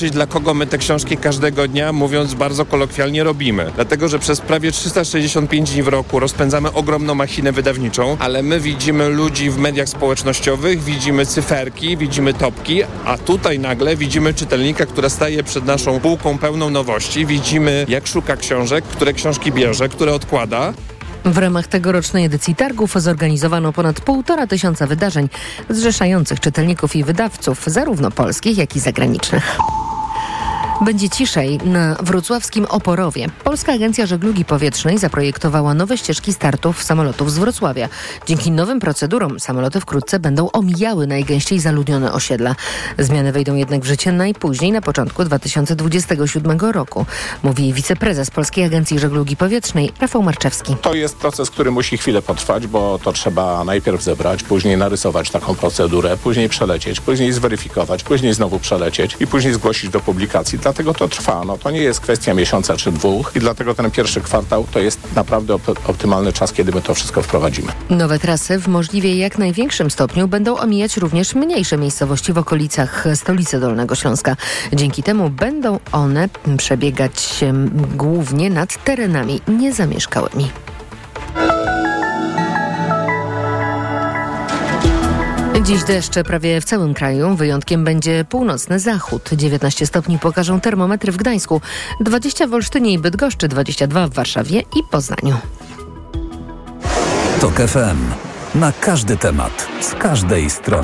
Dla kogo my te książki każdego dnia, mówiąc bardzo kolokwialnie, robimy. Dlatego, że przez prawie 365 dni w roku rozpędzamy ogromną machinę wydawniczą, ale my widzimy ludzi w mediach społecznościowych, widzimy cyferki, widzimy topki, a tutaj nagle widzimy czytelnika, który staje przed naszą półką pełną nowości. Widzimy, jak szuka książek, które książki bierze, które odkłada. W ramach tegorocznej edycji targów zorganizowano ponad 1500 wydarzeń zrzeszających czytelników i wydawców, zarówno polskich, jak i zagranicznych. Będzie ciszej na wrocławskim Oporowie. Polska Agencja Żeglugi Powietrznej zaprojektowała nowe ścieżki startów samolotów z Wrocławia. Dzięki nowym procedurom samoloty wkrótce będą omijały najgęściej zaludnione osiedla. Zmiany wejdą jednak w życie najpóźniej na początku 2027 roku, mówi wiceprezes Polskiej Agencji Żeglugi Powietrznej Rafał Marczewski. To jest proces, który musi chwilę potrwać, bo to trzeba najpierw zebrać, później narysować taką procedurę, później przelecieć, później zweryfikować, później znowu przelecieć i później zgłosić do publikacji. Dlatego to trwa. To nie jest kwestia miesiąca czy dwóch i dlatego ten pierwszy kwartał to jest naprawdę optymalny czas, kiedy my to wszystko wprowadzimy. Nowe trasy w możliwie jak największym stopniu będą omijać również mniejsze miejscowości w okolicach stolicy Dolnego Śląska. Dzięki temu będą one przebiegać głównie nad terenami niezamieszkałymi. Dziś deszcze prawie w całym kraju. Wyjątkiem będzie północny zachód. 19 stopni pokażą termometry w Gdańsku, 20 w Olsztynie i Bydgoszczy, 22 w Warszawie i Poznaniu. TOK FM. Na każdy temat, z każdej strony.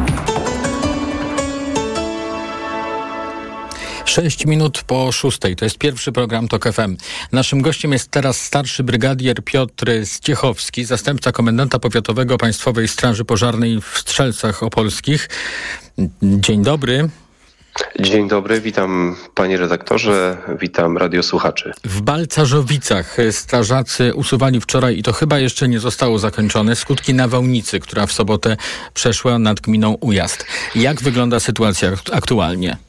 6 minut po 6. To jest pierwszy program TOK FM. Naszym gościem jest teraz starszy brygadier Piotr Zdziechowski, zastępca komendanta powiatowego Państwowej Straży Pożarnej w Strzelcach Opolskich. Dzień dobry. Dzień dobry, witam panie redaktorze, witam radiosłuchaczy. W Balcarzowicach strażacy usuwali wczoraj, i to chyba jeszcze nie zostało zakończone, skutki nawałnicy, która w sobotę przeszła nad gminą Ujazd. Jak wygląda sytuacja aktualnie?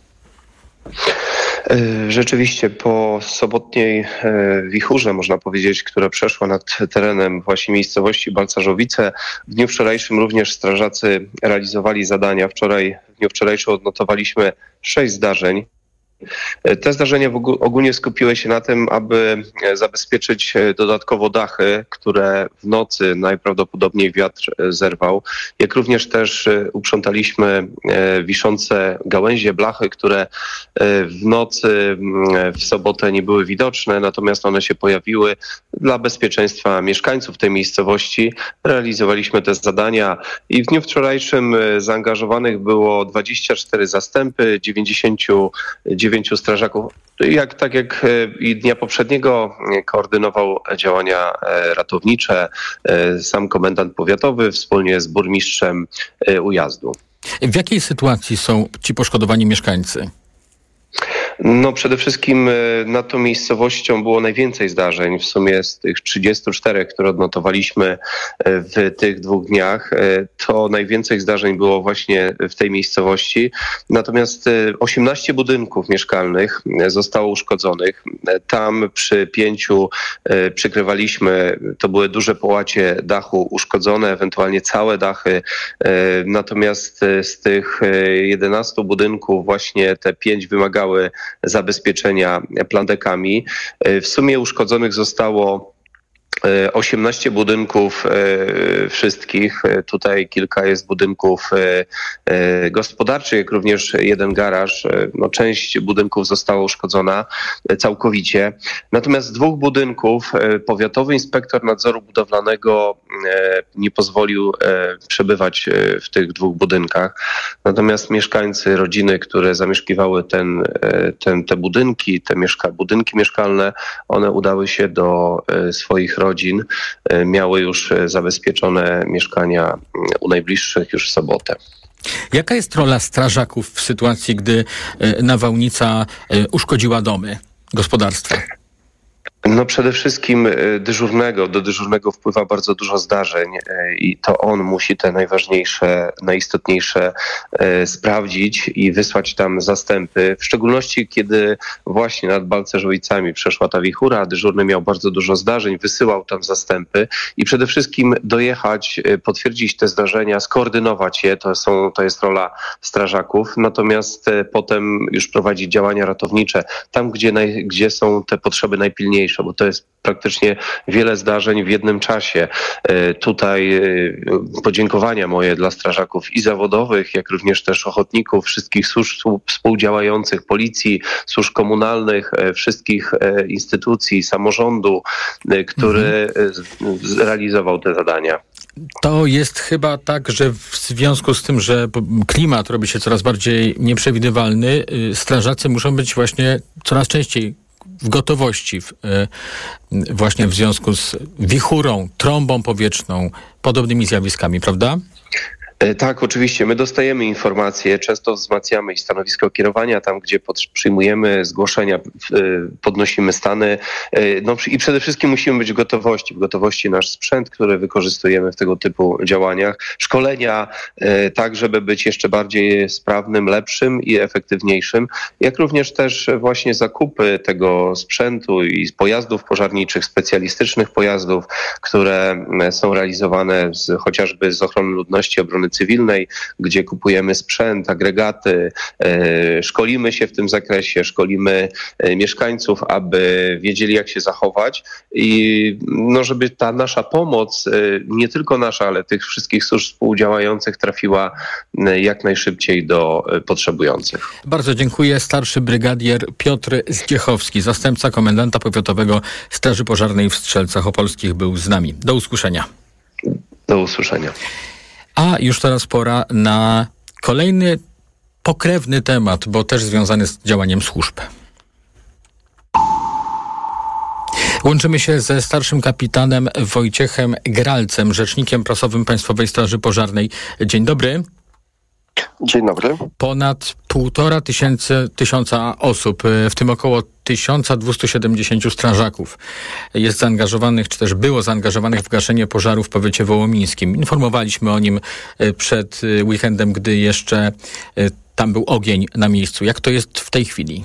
Rzeczywiście po sobotniej wichurze, można powiedzieć, która przeszła nad terenem właśnie miejscowości Balcarzowice, w dniu wczorajszym również strażacy realizowali zadania. W dniu wczorajszym odnotowaliśmy 6 zdarzeń. Te zdarzenia ogólnie skupiły się na tym, aby zabezpieczyć dodatkowo dachy, które w nocy najprawdopodobniej wiatr zerwał, jak również też uprzątaliśmy wiszące gałęzie, blachy, które w nocy w sobotę nie były widoczne, natomiast one się pojawiły. Dla bezpieczeństwa mieszkańców tej miejscowości realizowaliśmy te zadania i w dniu wczorajszym zaangażowanych było 24 zastępy, 99 strażaków. Tak jak i dnia poprzedniego koordynował działania ratownicze sam komendant powiatowy wspólnie z burmistrzem Ujazdu. W jakiej sytuacji są ci poszkodowani mieszkańcy? Przede wszystkim nad tą miejscowością było najwięcej zdarzeń. W sumie z tych 34, które odnotowaliśmy w tych 2 dniach, to najwięcej zdarzeń było właśnie w tej miejscowości. Natomiast 18 budynków mieszkalnych zostało uszkodzonych. Tam przy 5 przykrywaliśmy, to były duże połacie dachu uszkodzone, ewentualnie całe dachy. Natomiast z tych 11 budynków właśnie te 5 wymagały zabezpieczenia plandekami. W sumie uszkodzonych zostało 18 budynków wszystkich. Tutaj kilka jest budynków gospodarczych, jak również jeden garaż. Część budynków została uszkodzona całkowicie. Natomiast z 2 budynków powiatowy inspektor nadzoru budowlanego nie pozwolił przebywać w tych 2 budynkach. Natomiast mieszkańcy, rodziny, które zamieszkiwały te budynki, budynki mieszkalne, one udały się do swoich rodzin, miały już zabezpieczone mieszkania u najbliższych już w sobotę. Jaka jest rola strażaków w sytuacji, gdy nawałnica uszkodziła domy, gospodarstwa? No przede wszystkim do dyżurnego wpływa bardzo dużo zdarzeń i to on musi te najważniejsze, najistotniejsze sprawdzić i wysłać tam zastępy. W szczególności kiedy właśnie nad Balcerowicami przeszła ta wichura, dyżurny miał bardzo dużo zdarzeń, wysyłał tam zastępy i przede wszystkim dojechać, potwierdzić te zdarzenia, skoordynować je, to jest rola strażaków, natomiast potem już prowadzić działania ratownicze tam, gdzie są te potrzeby najpilniejsze, bo to jest praktycznie wiele zdarzeń w jednym czasie. Tutaj podziękowania moje dla strażaków i zawodowych, jak również też ochotników, wszystkich służb współdziałających, policji, służb komunalnych, wszystkich instytucji, samorządu, który realizował te zadania. To jest chyba tak, że w związku z tym, że klimat robi się coraz bardziej nieprzewidywalny, strażacy muszą być właśnie coraz częściej w gotowości właśnie w związku z wichurą, trąbą powietrzną, podobnymi zjawiskami, prawda? Tak, oczywiście. My dostajemy informacje, często wzmacniamy i stanowisko kierowania tam, gdzie przyjmujemy zgłoszenia, podnosimy stany. No i przede wszystkim musimy być w gotowości nasz sprzęt, który wykorzystujemy w tego typu działaniach. Szkolenia, tak żeby być jeszcze bardziej sprawnym, lepszym i efektywniejszym, jak również też właśnie zakupy tego sprzętu i pojazdów pożarniczych, specjalistycznych pojazdów, które są realizowane chociażby z ochrony ludności, obrony cywilnej, gdzie kupujemy sprzęt, agregaty, szkolimy się w tym zakresie, szkolimy mieszkańców, aby wiedzieli, jak się zachować i żeby ta nasza pomoc, nie tylko nasza, ale tych wszystkich służb współdziałających trafiła jak najszybciej do potrzebujących. Bardzo dziękuję. Starszy brygadier Piotr Zdziechowski, zastępca komendanta powiatowego Straży Pożarnej w Strzelcach Opolskich, był z nami. Do usłyszenia. Do usłyszenia. A już teraz pora na kolejny pokrewny temat, bo też związany z działaniem służb. Łączymy się ze starszym kapitanem Wojciechem Gralcem, rzecznikiem prasowym Państwowej Straży Pożarnej. Dzień dobry. Dzień dobry. Ponad 1,5 tysiąca osób, w tym około 1270 strażaków jest zaangażowanych, czy też było zaangażowanych w gaszenie pożaru w powiecie wołomińskim. Informowaliśmy o nim przed weekendem, gdy jeszcze tam był ogień na miejscu. Jak to jest w tej chwili?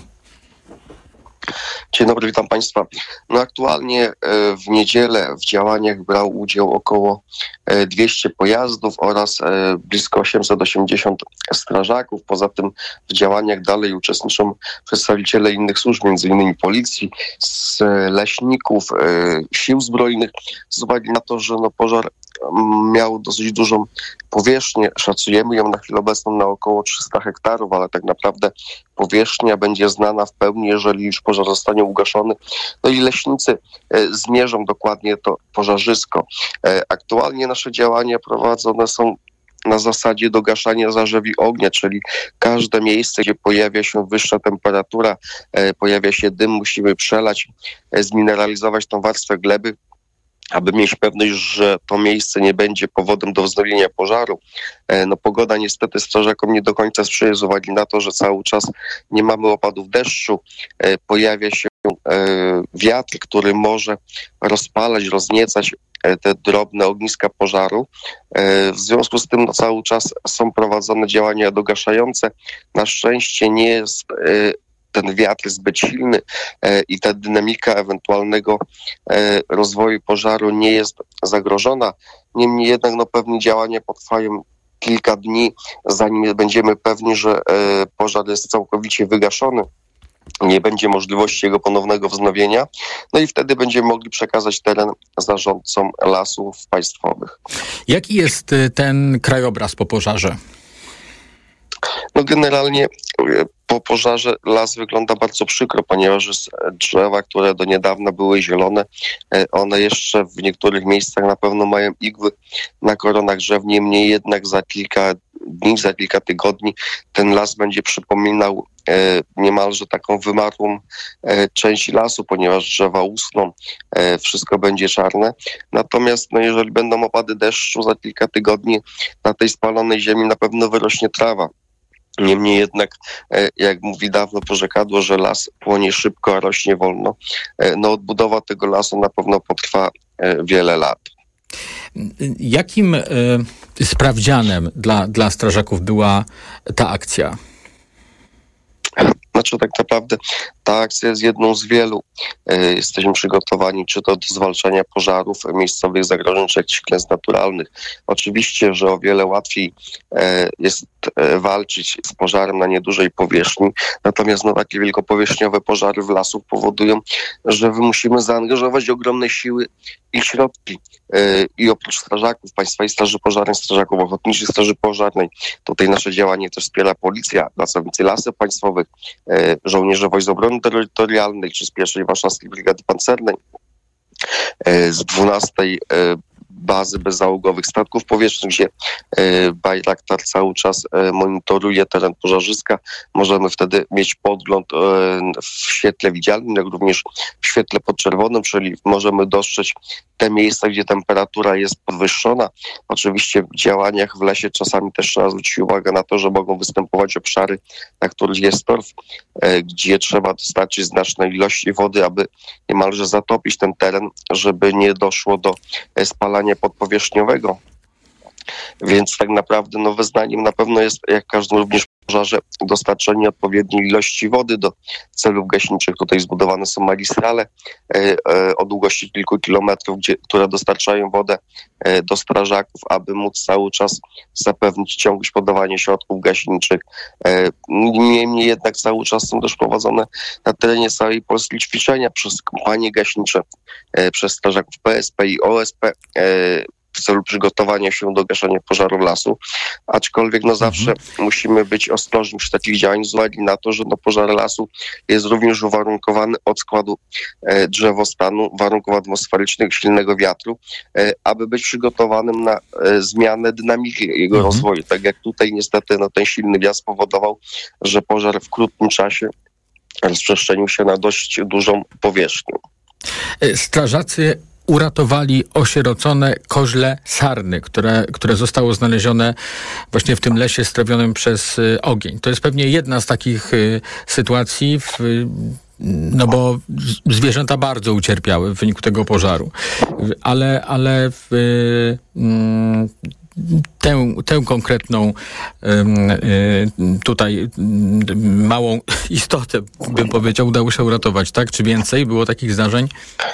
Dzień dobry, witam Państwa. Aktualnie w niedzielę w działaniach brał udział około 200 pojazdów oraz blisko 880 strażaków. Poza tym w działaniach dalej uczestniczą przedstawiciele innych służb, m.in. policji, z leśników, sił zbrojnych. Z uwagi na to, że pożar miał dosyć dużą powierzchnię, szacujemy ją na chwilę obecną na około 300 hektarów, ale tak naprawdę powierzchnia będzie znana w pełni, jeżeli już pożar zostanie ugaszony. I leśnicy zmierzą dokładnie to pożarzysko. Aktualnie nasze działania prowadzone są na zasadzie dogaszania zarzewi ognia, czyli każde miejsce, gdzie pojawia się wyższa temperatura, pojawia się dym, musimy przelać, zmineralizować tą warstwę gleby, aby mieć pewność, że to miejsce nie będzie powodem do wznowienia pożaru. Pogoda niestety strażakom nie do końca sprzyja z uwagi na to, że cały czas nie mamy opadów deszczu. Pojawia się wiatr, który może rozpalać, rozniecać te drobne ogniska pożaru. W związku z tym cały czas są prowadzone działania dogaszające. Na szczęście nie jest ten wiatr zbyt silny i ta dynamika ewentualnego rozwoju pożaru nie jest zagrożona. Niemniej jednak pewne działania potrwają kilka dni, zanim będziemy pewni, że pożar jest całkowicie wygaszony. Nie będzie możliwości jego ponownego wznowienia. I wtedy będziemy mogli przekazać teren zarządcom lasów państwowych. Jaki jest ten krajobraz po pożarze? Generalnie po pożarze las wygląda bardzo przykro, ponieważ drzewa, które do niedawna były zielone, one jeszcze w niektórych miejscach na pewno mają igły na koronach drzew. Niemniej jednak za kilka dni, za kilka tygodni ten las będzie przypominał niemalże taką wymarłą część lasu, ponieważ drzewa uschną, wszystko będzie czarne. Natomiast jeżeli będą opady deszczu za kilka tygodni, na tej spalonej ziemi na pewno wyrośnie trawa. Niemniej jednak, jak mówi dawno porzekadło, że las płonie szybko, a rośnie wolno, no odbudowa tego lasu na pewno potrwa wiele lat. Jakim sprawdzianem dla strażaków była ta akcja? Znaczy tak naprawdę ta akcja jest jedną z wielu. Jesteśmy przygotowani czy to do zwalczania pożarów, miejscowych zagrożeń, czy jakichś klęsk naturalnych. Oczywiście, że o wiele łatwiej jest walczyć z pożarem na niedużej powierzchni, natomiast takie wielkopowierzchniowe pożary w lasu powodują, że musimy zaangażować ogromne siły i środki. I oprócz strażaków, Państwowej Straży Pożarnej, strażaków ochotniczych Straży Pożarnej, tutaj nasze działanie też wspiera policja, pracownicy Lasów Państwowych, żołnierze Wojsk Obrony Terytorialnej czy z 1. Warszawskiej Brygady Pancernej, z 12. bazy bezzałogowych statków powietrznych, gdzie Bayraktar cały czas monitoruje teren pożarzyska. Możemy wtedy mieć podgląd w świetle widzialnym, jak również w świetle podczerwonym, czyli możemy dostrzec te miejsca, gdzie temperatura jest podwyższona. Oczywiście w działaniach w lesie czasami też trzeba zwrócić uwagę na to, że mogą występować obszary, na których jest torf, gdzie trzeba dostarczyć znacznej ilości wody, aby niemalże zatopić ten teren, żeby nie doszło do spalania podpowierzchniowego. Więc tak naprawdę wyznaniem na pewno jest, jak w każdym również pożarze, dostarczenie odpowiedniej ilości wody do celów gaśniczych. Tutaj zbudowane są magistrale o długości kilku kilometrów, które dostarczają wodę do strażaków, aby móc cały czas zapewnić ciągłość podawania środków gaśniczych. Niemniej jednak cały czas są też prowadzone na terenie całej Polski ćwiczenia przez kompanie gaśnicze, przez strażaków PSP i OSP w celu przygotowania się do gaszenia pożaru lasu, aczkolwiek zawsze musimy być ostrożni przy takich działaniach z uwagi na to, że pożar lasu jest również uwarunkowany od składu drzewostanu, warunków atmosferycznych, silnego wiatru, aby być przygotowanym na zmianę dynamiki jego rozwoju. Tak jak tutaj niestety ten silny wiatr spowodował, że pożar w krótkim czasie rozprzestrzenił się na dość dużą powierzchnię. Strażacy uratowali osierocone koźle sarny, które zostało znalezione właśnie w tym lesie strawionym przez ogień. To jest pewnie jedna z takich sytuacji, bo zwierzęta bardzo ucierpiały w wyniku tego pożaru. Ale tę konkretną tutaj małą istotę, bym powiedział, udało się uratować, tak? Czy więcej było takich zdarzeń?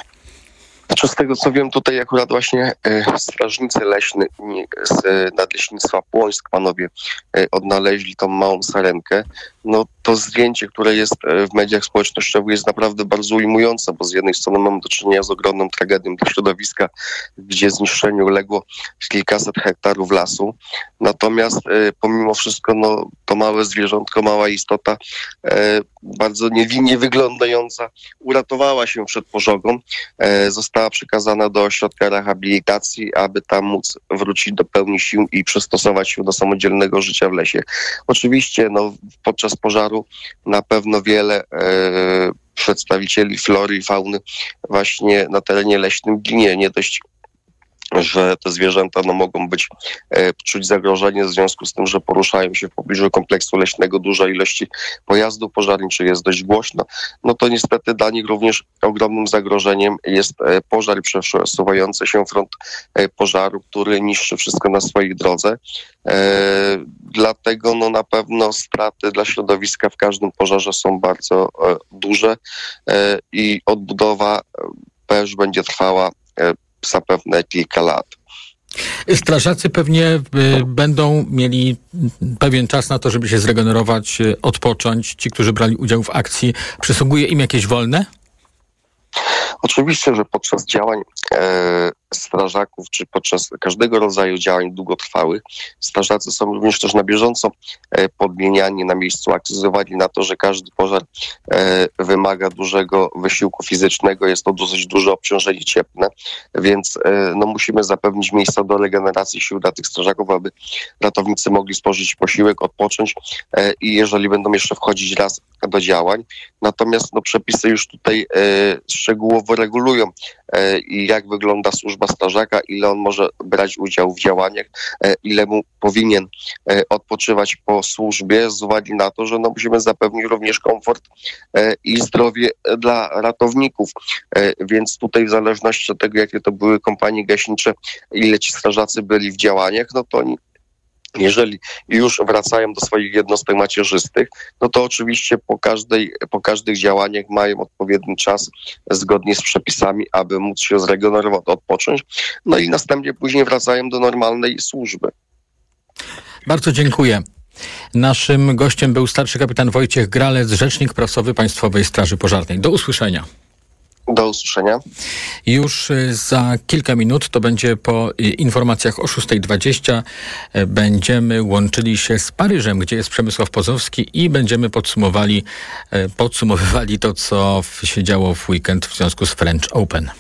Z tego co wiem, tutaj akurat właśnie strażnicy leśni z Nadleśnictwa Płońsk, panowie, odnaleźli tą małą sarenkę. To zdjęcie, które jest w mediach społecznościowych, jest naprawdę bardzo ujmujące, bo z jednej strony mamy do czynienia z ogromną tragedią dla środowiska, gdzie zniszczeniu uległo kilkaset hektarów lasu. Natomiast pomimo wszystko to małe zwierzątko, mała istota, bardzo niewinnie wyglądająca, uratowała się przed pożogą. Została przekazana do ośrodka rehabilitacji, aby tam móc wrócić do pełni sił i przystosować się do samodzielnego życia w lesie. Oczywiście podczas pożaru na pewno wiele przedstawicieli flory i fauny właśnie na terenie leśnym ginie. Nie dość, że te zwierzęta mogą czuć zagrożenie w związku z tym, że poruszają się w pobliżu kompleksu leśnego, dużej ilości pojazdów pożarniczych, jest dość głośno, to niestety dla nich również ogromnym zagrożeniem jest pożar, przesuwający się front pożaru, który niszczy wszystko na swojej drodze. Dlatego na pewno straty dla środowiska w każdym pożarze są bardzo duże i odbudowa też będzie trwała zapewne kilka lat. Strażacy pewnie będą mieli pewien czas na to, żeby się zregenerować, odpocząć. Ci, którzy brali udział w akcji, przysługuje im jakieś wolne? Oczywiście, że podczas działań strażaków, czy podczas każdego rodzaju działań długotrwałych, strażacy są również też na bieżąco podmieniani na miejscu, akcentowani na to, że każdy pożar wymaga dużego wysiłku fizycznego, jest to dosyć duże obciążenie cieplne, więc musimy zapewnić miejsca do regeneracji sił dla tych strażaków, aby ratownicy mogli spożyć posiłek, odpocząć i jeżeli będą jeszcze wchodzić raz do działań. Natomiast przepisy już tutaj szczegółowo regulują i jak wygląda służba służba strażaka, ile on może brać udział w działaniach, ile mu powinien odpoczywać po służbie, z uwagi na to, że musimy zapewnić również komfort i zdrowie dla ratowników. Więc tutaj w zależności od tego, jakie to były kompanie gaśnicze, ile ci strażacy byli w działaniach, to oni, jeżeli już wracają do swoich jednostek macierzystych, to oczywiście po każdych działaniach mają odpowiedni czas zgodnie z przepisami, aby móc się zregenerować, odpocząć, i następnie później wracają do normalnej służby. Bardzo dziękuję. Naszym gościem był starszy kapitan Wojciech Gralec, rzecznik prasowy Państwowej Straży Pożarnej. Do usłyszenia. Do usłyszenia. Już za kilka minut, to będzie po informacjach o 6:20, będziemy łączyli się z Paryżem, gdzie jest Przemysław Pozowski i będziemy podsumowywali to, co się działo w weekend w związku z French Open.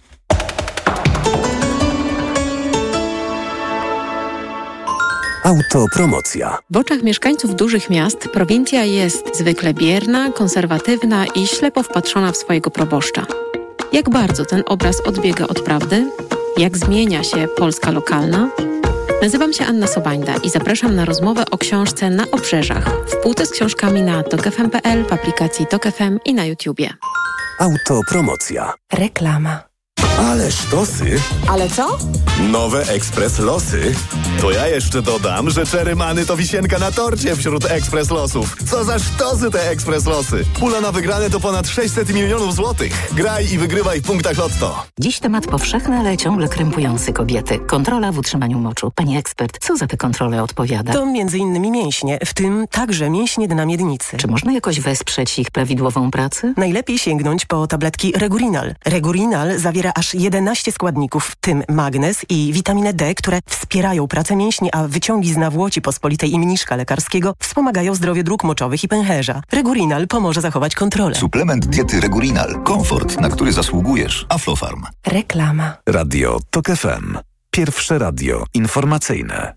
Autopromocja. W oczach mieszkańców dużych miast prowincja jest zwykle bierna, konserwatywna i ślepo wpatrzona w swojego proboszcza. Jak bardzo ten obraz odbiega od prawdy? Jak zmienia się Polska lokalna? Nazywam się Anna Sobańda i zapraszam na rozmowę o książce Na obrzeżach. W półce z książkami na tokfm.pl, w aplikacji Tok FM i na YouTubie. Autopromocja. Reklama. Ale sztosy! Ale co? Nowe Ekspres Losy. To ja jeszcze dodam, że Cherry Money to wisienka na torcie wśród Ekspres Losów. Co za sztosy te Ekspres Losy! Pula na wygrane to ponad 600 milionów złotych. Graj i wygrywaj w punktach Lotto. Dziś temat powszechny, ale ciągle krępujący kobiety. Kontrola w utrzymaniu moczu. Pani ekspert, co za te kontrole odpowiada? To m.in. mięśnie, w tym także mięśnie dna miednicy. Czy można jakoś wesprzeć ich prawidłową pracę? Najlepiej sięgnąć po tabletki Regurinal. Regurinal zawiera aż 11 składników, w tym magnez i witaminę D, które wspierają pracę mięśni, a wyciągi z nawłoci pospolitej i mniszka lekarskiego wspomagają zdrowie dróg moczowych i pęcherza. Regurinal pomoże zachować kontrolę. Suplement diety Regurinal. Komfort, na który zasługujesz. Aflofarm. Reklama. Radio Tok FM. Pierwsze radio informacyjne.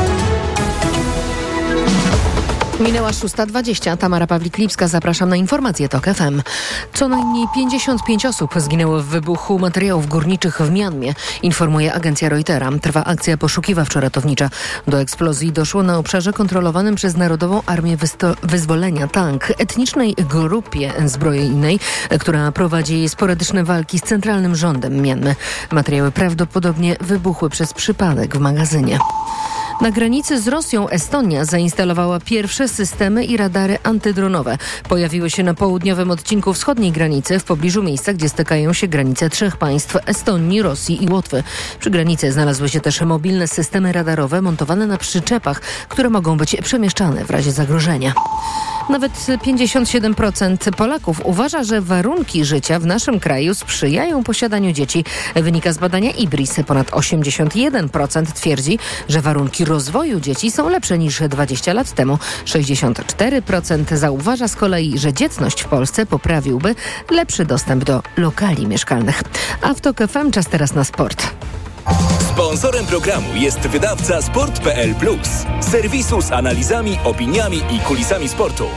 Minęła 6:20. Tamara Pawlik-Lipska, zapraszam na informacje TOK FM. Co najmniej 55 osób zginęło w wybuchu materiałów górniczych w Mjanmie, informuje agencja Reutera. Trwa akcja poszukiwawczo-ratownicza. Do eksplozji doszło na obszarze kontrolowanym przez Narodową Armię Wyzwolenia Tang, etnicznej grupie zbrojnej, która prowadzi sporadyczne walki z centralnym rządem Mjanmy. Materiały prawdopodobnie wybuchły przez przypadek w magazynie. Na granicy z Rosją Estonia zainstalowała pierwsze systemy i radary antydronowe. Pojawiły się na południowym odcinku wschodniej granicy, w pobliżu miejsca, gdzie stykają się granice trzech państw: Estonii, Rosji i Łotwy. Przy granicy znalazły się też mobilne systemy radarowe montowane na przyczepach, które mogą być przemieszczane w razie zagrożenia. Nawet 57% Polaków uważa, że warunki życia w naszym kraju sprzyjają posiadaniu dzieci. Wynika z badania IBRIS. Ponad 81% twierdzi, że warunki rozwoju dzieci są lepsze niż 20 lat temu. 64% zauważa z kolei, że dzietność w Polsce poprawiłby lepszy dostęp do lokali mieszkalnych. A w TOK FM czas teraz na sport. Sponsorem programu jest wydawca Sport.pl Plus, serwisu z analizami, opiniami i kulisami sportu.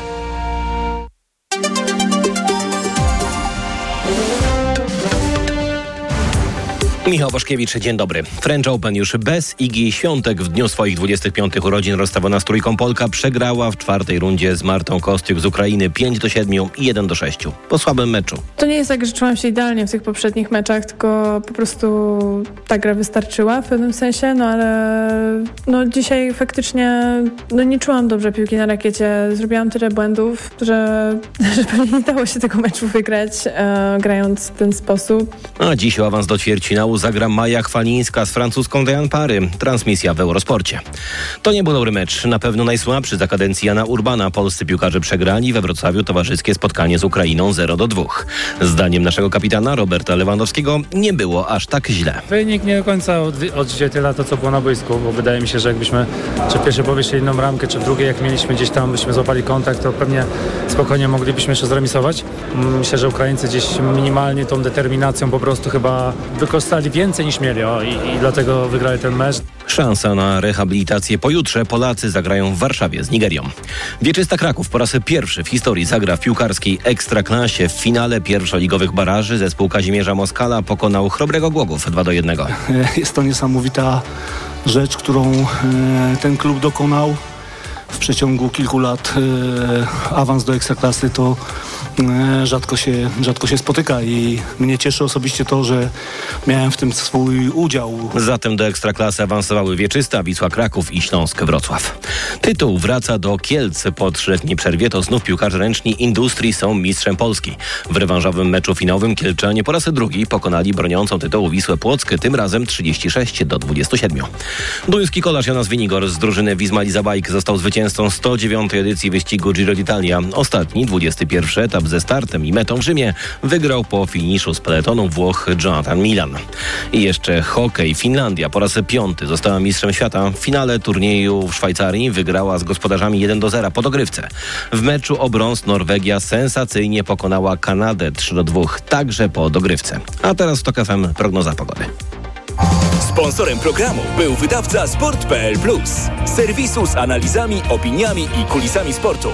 Michał Waszkiewicz, dzień dobry. French Open już bez Igi Świątek w dniu swoich 25 urodzin rozstawiona z trójką Polka przegrała w czwartej rundzie z Martą Kostyuk z Ukrainy 5-7 i 1-6. Po słabym meczu. To nie jest tak, że czułam się idealnie w tych poprzednich meczach, tylko po prostu ta gra wystarczyła w pewnym sensie, ale dzisiaj faktycznie nie czułam dobrze piłki na rakiecie. Zrobiłam tyle błędów, że pewnie nie dało się tego meczu wygrać, grając w ten sposób. A dziś o awans do ćwierćfinału zagra Maja Chwalińska z francuską Diane Parry. Transmisja w Eurosporcie. To nie był dobry mecz. Na pewno najsłabszy za kadencji Jana Urbana. Polscy piłkarze przegrali we Wrocławiu towarzyskie spotkanie z Ukrainą 0-2. Zdaniem naszego kapitana Roberta Lewandowskiego nie było aż tak źle. Wynik nie do końca odzwierciedla to, co było na boisku, bo wydaje mi się, że jakbyśmy czy w pierwszej połowie jedną bramkę, czy w drugiej, jak mieliśmy gdzieś tam, byśmy złapali kontakt, to pewnie spokojnie moglibyśmy jeszcze zremisować. Myślę, że Ukraińcy gdzieś minimalnie tą determinacją po prostu chyba wykorzystali mieli więcej niż mieli i dlatego wygrali ten mecz. Szansa na rehabilitację pojutrze. Polacy zagrają w Warszawie z Nigerią. Wieczysta Kraków po raz pierwszy w historii zagra w piłkarskiej Ekstraklasie. W finale pierwszoligowych baraży zespół Kazimierza Moskala pokonał Chrobrego Głogów 2-1. Jest to niesamowita rzecz, którą ten klub dokonał w przeciągu kilku lat. Awans do Ekstraklasy to rzadko się spotyka i mnie cieszy osobiście to, że miałem w tym swój udział. Zatem do Ekstraklasy awansowały Wieczysta, Wisła Kraków i Śląsk Wrocław. Tytuł wraca do Kielc. Po 3-letniej przerwie to znów piłkarze ręczni Industrii są mistrzem Polski. W rewanżowym meczu finałowym Kielczanie po raz drugi pokonali broniącą tytułu Wisłę Płock, tym razem 36-27. Duński kolarz Jonas Vingegaard z drużyny Wisma Lease Bike został zwycięzcą 109. edycji wyścigu Giro d'Italia. Ostatni, 21. etap ze startem i metą w Rzymie wygrał po finiszu z peletonu Włoch Jonathan Milan. I jeszcze hokej. Finlandia po raz 5. została mistrzem świata. W finale turnieju w Szwajcarii wygrała z gospodarzami 1-0 po dogrywce. W meczu o brąz Norwegia sensacyjnie pokonała Kanadę 3-2, także po dogrywce. A teraz w TOK FM prognoza pogody. Sponsorem programu był wydawca Sport.pl+, serwisu z analizami, opiniami i kulisami sportu.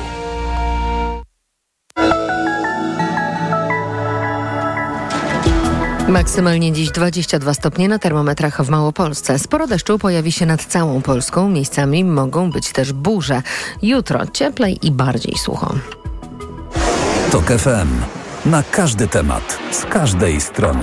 Maksymalnie dziś 22 stopnie na termometrach w Małopolsce. Sporo deszczu pojawi się nad całą Polską. Miejscami mogą być też burze. Jutro cieplej i bardziej sucho. TOK FM. Na każdy temat. Z każdej strony.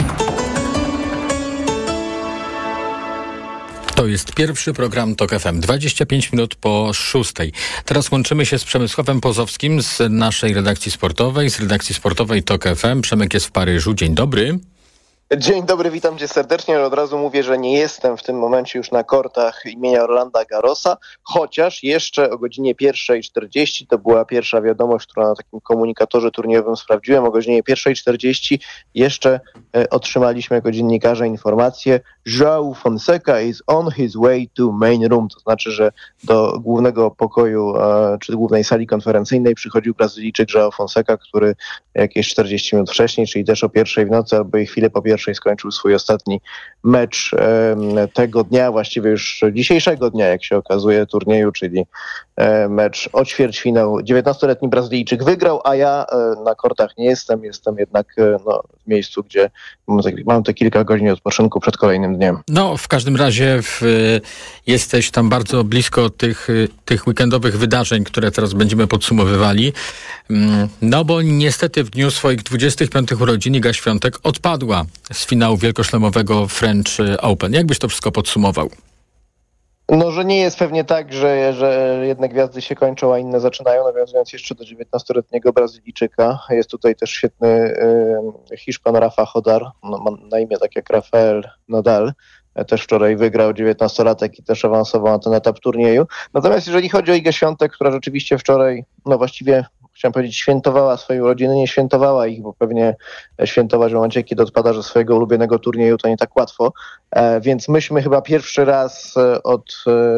To jest pierwszy program TOK FM. 25 minut po 6. Teraz łączymy się z Przemysławem Pozowskim z naszej redakcji sportowej, z redakcji sportowej TOK FM. Przemek jest w Paryżu. Dzień dobry. Dzień dobry, witam cię serdecznie. Od razu mówię, że nie jestem w tym momencie już na kortach imienia Rolanda Garrosa, chociaż jeszcze o godzinie 1:40, to była pierwsza wiadomość, którą na takim komunikatorze turniejowym sprawdziłem, o godzinie 1:40 jeszcze otrzymaliśmy jako dziennikarze informację: João Fonseca is on his way to main room, to znaczy, że do głównego pokoju czy głównej sali konferencyjnej przychodził Brazylijczyk João Fonseca, który jakieś 40 minut wcześniej, czyli też o 1:00 w nocy albo i chwilę po 1:00 skończył swój ostatni mecz tego dnia, właściwie już dzisiejszego dnia, jak się okazuje, turnieju, czyli mecz o ćwierćfinał. 19-letni Brazylijczyk wygrał, a ja na kortach nie jestem jednak w miejscu, gdzie mam te kilka godzin odpoczynku przed kolejnym dniem. No, w każdym razie jesteś tam bardzo blisko tych weekendowych wydarzeń, które teraz będziemy podsumowywali. No bo niestety w dniu swoich 25 urodzin Iga Świątek odpadła z finału wielkoszlemowego French Open. Jak byś to wszystko podsumował? No, że nie jest pewnie tak, że jedne gwiazdy się kończą, a inne zaczynają, nawiązując jeszcze do 19-letniego Brazylijczyka. Jest tutaj też świetny Hiszpan Rafa Hodar, ma na imię tak jak Rafael Nadal. Też wczoraj wygrał, 19-latek, i też awansował na ten etap turnieju. Natomiast jeżeli chodzi o Igę Świątek, która rzeczywiście wczoraj, właściwie chciałem powiedzieć, świętowała swoje urodziny, nie świętowała ich, bo pewnie świętować w momencie, kiedy odpada ze swojego ulubionego turnieju, to nie tak łatwo. Więc myśmy chyba pierwszy raz od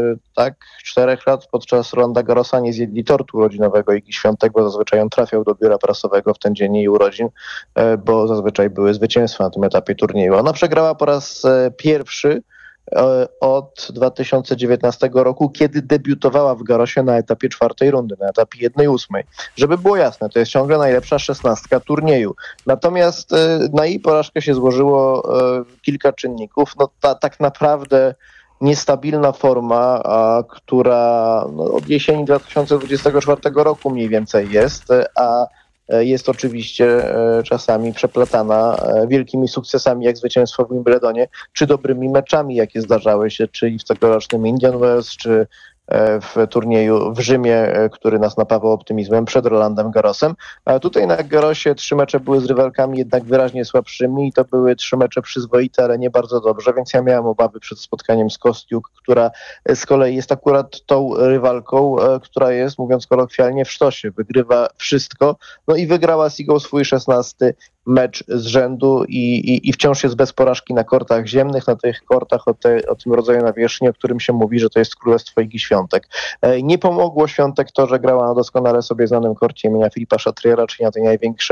4 lat podczas Rolanda Garrosa nie zjedli tortu urodzinowego Igi Świątek, bo zazwyczaj on trafiał do biura prasowego w ten dzień jej urodzin, bo zazwyczaj były zwycięstwa na tym etapie turnieju. Ona przegrała po raz pierwszy od 2019 roku, kiedy debiutowała w Garrosie na etapie 4. rundy, na etapie 1/8. Żeby było jasne, to jest ciągle najlepsza 16 turnieju. Natomiast na jej porażkę się złożyło kilka czynników. Tak naprawdę niestabilna forma, która od jesieni 2024 roku mniej więcej jest, a jest oczywiście czasami przeplatana wielkimi sukcesami, jak zwycięstwo w Wimbledonie, czy dobrymi meczami, jakie zdarzały się, czyli w tegorocznym Indian Wells, czy w turnieju w Rzymie, który nas napawał optymizmem przed Rolandem Garrosem. A tutaj na Garrosie 3 mecze były z rywalkami jednak wyraźnie słabszymi i to były 3 mecze przyzwoite, ale nie bardzo dobrze, więc ja miałem obawy przed spotkaniem z Kostiuk, która z kolei jest akurat tą rywalką, która jest, mówiąc kolokwialnie, w sztosie. Wygrywa wszystko, i wygrała z Igą swój 16 mecz z rzędu i wciąż jest bez porażki na kortach ziemnych, na tych kortach o tym rodzaju nawierzchni, o którym się mówi, że to jest królestwo Igi Świątek. Nie pomogło Świątek to, że grała na doskonale sobie znanym korcie imienia Filipa Chatriera, czyli na tej największej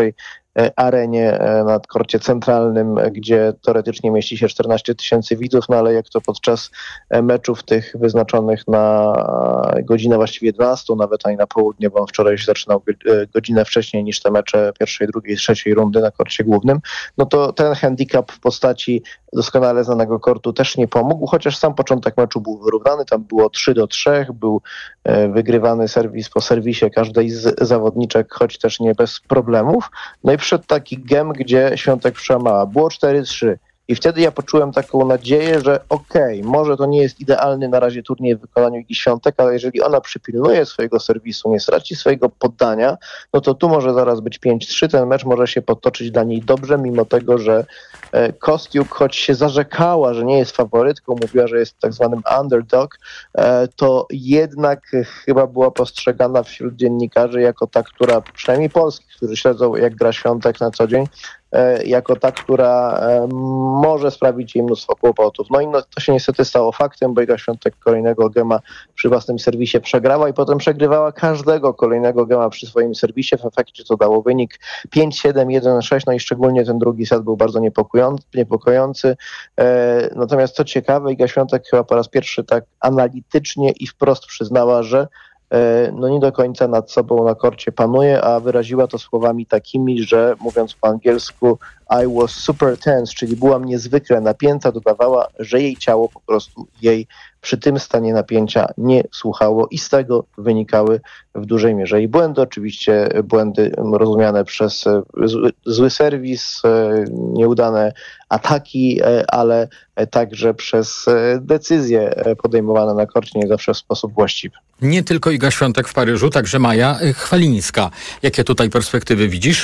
arenie na korcie centralnym, gdzie teoretycznie mieści się 14 000 widzów, no ale jak to podczas meczów tych wyznaczonych na godzinę właściwie 11, nawet ani na południe, bo on wczoraj się zaczynał godzinę wcześniej niż te mecze pierwszej, drugiej, trzeciej rundy na korcie głównym, no to ten handicap w postaci doskonale znanego kortu też nie pomógł, chociaż sam początek meczu był wyrównany, tam było 3-3, był wygrywany serwis po serwisie każdej z zawodniczek, choć też nie bez problemów. No i przyszedł taki gem, gdzie Świątek przełamała. Było 4-3. I wtedy ja poczułem taką nadzieję, że może to nie jest idealny na razie turniej w wykonaniu Igi Świątek, ale jeżeli ona przypilnuje swojego serwisu, nie straci swojego poddania, no to tu może zaraz być 5-3. Ten mecz może się potoczyć dla niej dobrze, mimo tego, że Kostiuk, choć się zarzekała, że nie jest faworytką, mówiła, że jest tak zwanym underdog, to jednak chyba była postrzegana wśród dziennikarzy jako ta, która, przynajmniej polskich, którzy śledzą jak gra Świątek na co dzień, jako ta, która może sprawić jej mnóstwo kłopotów. No i to się niestety stało faktem, bo Iga Świątek kolejnego gema przy własnym serwisie przegrała i potem przegrywała każdego kolejnego gema przy swoim serwisie. W efekcie to dało wynik 5-7, 1-6, no i szczególnie ten drugi set był bardzo niepokojący. Natomiast co ciekawe, Iga Świątek chyba po raz pierwszy tak analitycznie i wprost przyznała, że nie do końca nad sobą na korcie panuje, a wyraziła to słowami takimi, że mówiąc po angielsku I was super tense, czyli byłam niezwykle napięta, dodawała, że jej ciało po prostu jej przy tym stanie napięcia nie słuchało i z tego wynikały w dużej mierze jej błędy. Oczywiście błędy rozumiane przez zły serwis, nieudane ataki, ale także przez decyzje podejmowane na korcie nie zawsze w sposób właściwy. Nie tylko Iga Świątek w Paryżu, także Maja Chwalińska. Jakie tutaj perspektywy widzisz?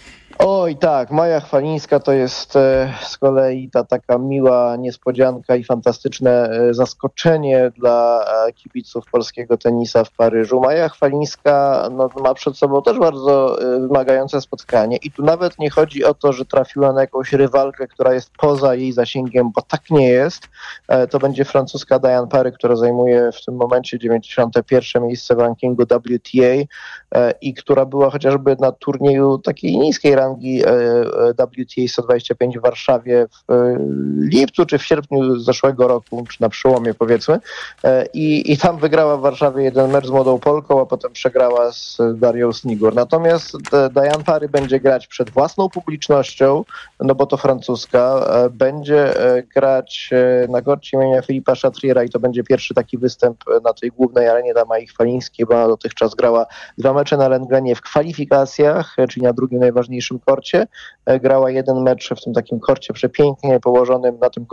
Oj tak, Maja Chwalińska to jest z kolei ta taka miła niespodzianka i fantastyczne zaskoczenie dla kibiców polskiego tenisa w Paryżu. Maja Chwalińska ma przed sobą też bardzo wymagające spotkanie i tu nawet nie chodzi o to, że trafiła na jakąś rywalkę, która jest poza jej zasięgiem, bo tak nie jest. To będzie francuska Diane Parry, która zajmuje w tym momencie 91. miejsce w rankingu WTA i która była chociażby na turnieju takiej niskiej rangi WTA 125 w Warszawie w lipcu czy w sierpniu zeszłego roku, czy na przełomie powiedzmy. I tam wygrała w Warszawie jeden mecz z młodą Polką, a potem przegrała z Darią Snigur. Natomiast Diane Parry będzie grać przed własną publicznością, no bo to francuska, będzie grać na korcie imienia Filipa Chatriera i to będzie pierwszy taki występ na tej głównej arenie dla Mai Chwalińskiej, bo ona dotychczas grała 2 mecze na Lendglenie w kwalifikacjach, czyli na drugim najważniejszym korcie. Grała jeden mecz w tym takim korcie przepięknie położonym,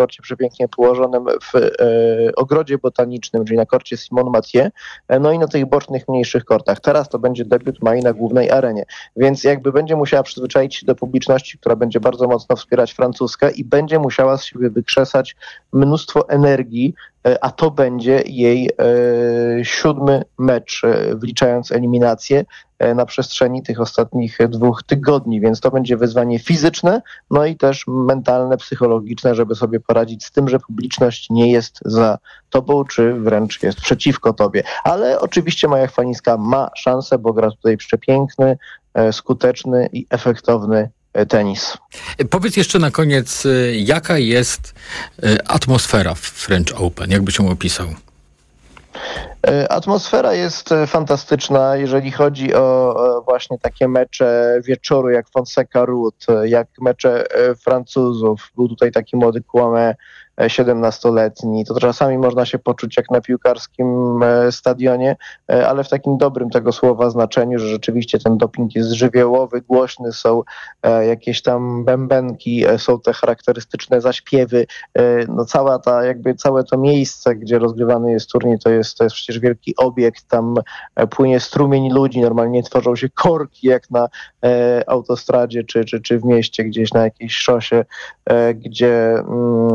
w ogrodzie botanicznym, czyli na korcie Simone Mathieu, no i na tych bocznych, mniejszych kortach. Teraz to będzie debiut Mai na głównej arenie, więc jakby będzie musiała przyzwyczaić się do publiczności, która będzie bardzo mocno wspierać francuskę i będzie musiała z siebie wykrzesać mnóstwo energii, a to będzie jej 7. mecz, wliczając eliminację na przestrzeni tych ostatnich 2 tygodni, więc to będzie wyzwanie fizyczne, no i też mentalne, psychologiczne, żeby sobie poradzić z tym, że publiczność nie jest za tobą, czy wręcz jest przeciwko tobie. Ale oczywiście Maja Chwalińska ma szansę, bo gra tutaj przepiękny, skuteczny i efektowny tenis. Powiedz jeszcze na koniec, jaka jest atmosfera w French Open? Jak byś ją opisał? Atmosfera jest fantastyczna, jeżeli chodzi o właśnie takie mecze wieczoru jak Fonseca Ruud, jak mecze Francuzów. Był tutaj taki młody Kłamé, 17-letni, to czasami można się poczuć jak na piłkarskim stadionie, ale w takim dobrym tego słowa znaczeniu, że rzeczywiście ten doping jest żywiołowy, głośny, są jakieś tam bębenki, są te charakterystyczne zaśpiewy, no całe to miejsce, gdzie rozgrywany jest turniej, to jest przecież wielki obiekt, tam płynie strumień ludzi, normalnie tworzą się korki jak na autostradzie czy w mieście, gdzieś na jakiejś szosie, gdzie ludzie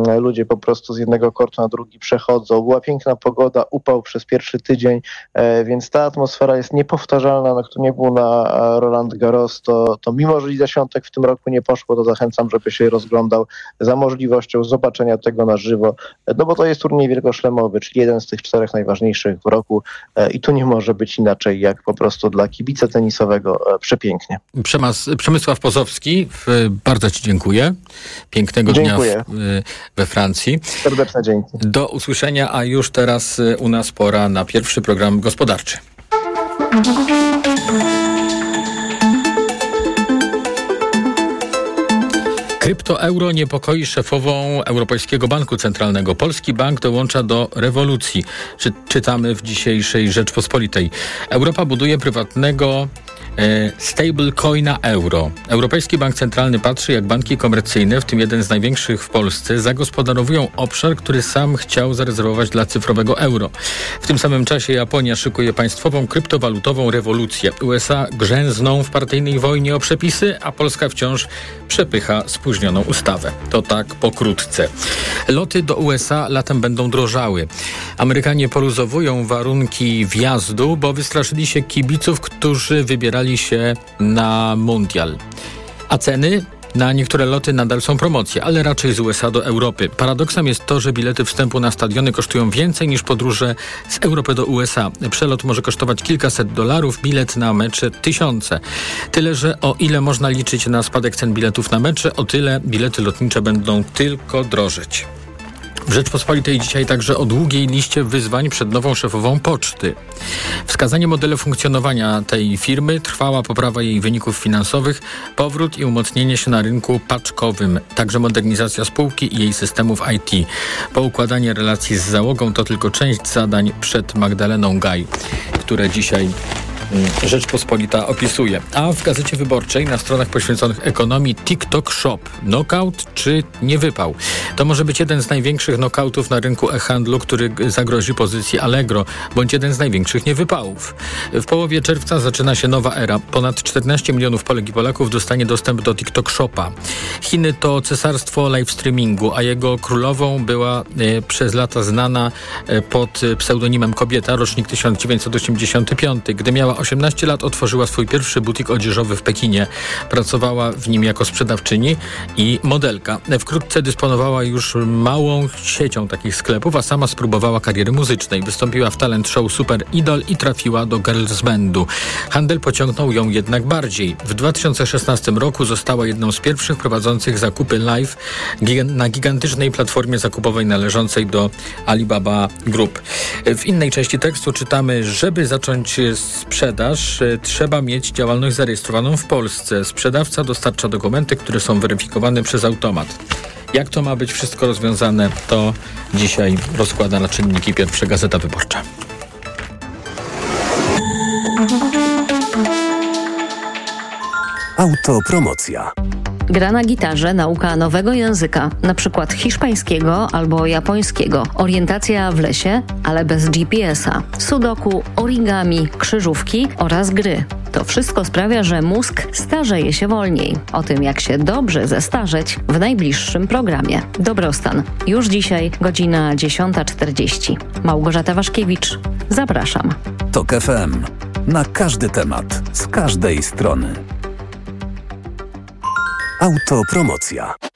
po prostu z jednego kortu na drugi przechodzą. Była piękna pogoda, upał przez pierwszy tydzień, więc ta atmosfera jest niepowtarzalna. No, kto nie był na Roland Garros, to mimo, że Iga Świątek w tym roku nie poszło, to zachęcam, żeby się rozglądał za możliwością zobaczenia tego na żywo, no bo to jest turniej wielkoszlemowy, czyli jeden z tych 4 najważniejszych w roku i tu nie może być inaczej, jak po prostu dla kibica tenisowego przepięknie. Przemysław Pozowski, bardzo Ci dziękuję. Pięknego dnia we Francji. Serdeczne dzięki. Do usłyszenia, a już teraz u nas pora na pierwszy program gospodarczy. Kryptoeuro niepokoi szefową Europejskiego Banku Centralnego. Polski bank dołącza do rewolucji. Czytamy w dzisiejszej Rzeczpospolitej. Europa buduje prywatnego stablecoina euro. Europejski Bank Centralny patrzy, jak banki komercyjne, w tym jeden z największych w Polsce, zagospodarowują obszar, który sam chciał zarezerwować dla cyfrowego euro. W tym samym czasie Japonia szykuje państwową kryptowalutową rewolucję. USA grzęzną w partyjnej wojnie o przepisy, a Polska wciąż przepycha spóźnioną ustawę. To tak pokrótce. Loty do USA latem będą drożały. Amerykanie poluzowują warunki wjazdu, bo wystraszyli się kibiców, którzy wybierali się na mundial. A ceny? Na niektóre loty nadal są promocje, ale raczej z USA do Europy. Paradoksem jest to, że bilety wstępu na stadiony kosztują więcej niż podróże z Europy do USA. Przelot może kosztować kilkaset dolarów, bilet na mecze tysiące. Tyle, że o ile można liczyć na spadek cen biletów na mecze, o tyle bilety lotnicze będą tylko drożeć. W Rzeczpospolitej dzisiaj także o długiej liście wyzwań przed nową szefową Poczty. Wskazanie modelu funkcjonowania tej firmy, trwała poprawa jej wyników finansowych, powrót i umocnienie się na rynku paczkowym, także modernizacja spółki i jej systemów IT. Poukładanie relacji z załogą to tylko część zadań przed Magdaleną Gaj, które dzisiaj Rzeczpospolita opisuje. A w Gazecie Wyborczej na stronach poświęconych ekonomii TikTok Shop. Knockout czy nie wypał? To może być jeden z największych knockoutów na rynku e-handlu, który zagrozi pozycji Allegro, bądź jeden z największych niewypałów. W połowie czerwca zaczyna się nowa era. Ponad 14 milionów Polek i Polaków dostanie dostęp do TikTok Shopa. Chiny to cesarstwo live streamingu, a jego królową była przez lata znana pod pseudonimem Kobieta, rocznik 1985. Gdy miała 18 lat, otworzyła swój pierwszy butik odzieżowy w Pekinie. Pracowała w nim jako sprzedawczyni i modelka. Wkrótce dysponowała już małą siecią takich sklepów, a sama spróbowała kariery muzycznej. Wystąpiła w talent show Super Idol i trafiła do girls bandu. Handel pociągnął ją jednak bardziej. W 2016 roku została jedną z pierwszych prowadzących zakupy live na gigantycznej platformie zakupowej należącej do Alibaba Group. W innej części tekstu czytamy, żeby zacząć sprzedaż, trzeba mieć działalność zarejestrowaną w Polsce. Sprzedawca dostarcza dokumenty, które są weryfikowane przez automat. Jak to ma być wszystko rozwiązane, to dzisiaj rozkłada na czynniki pierwsze Gazeta Wyborcza. Autopromocja. Gra na gitarze, nauka nowego języka, na przykład hiszpańskiego albo japońskiego. Orientacja w lesie, ale bez GPS-a. Sudoku, origami, krzyżówki oraz gry. To wszystko sprawia, że mózg starzeje się wolniej. O tym, jak się dobrze zestarzeć, w najbliższym programie. Dobrostan. Już dzisiaj, godzina 10:40. Małgorzata Waszkiewicz. Zapraszam. TOK FM. Na każdy temat, z każdej strony. Autopromocja.